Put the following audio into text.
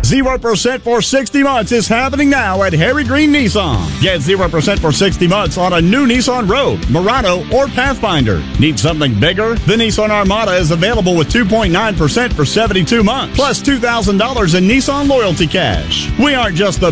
0% for 60 months is happening now at Harry Green Nissan. Get 0% for 60 months on a new Nissan Rogue, Murano, or Pathfinder. Need something bigger? The Nissan Armada is available with 2.9% for 72 months, plus $2,000 in Nissan loyalty cash. We aren't just the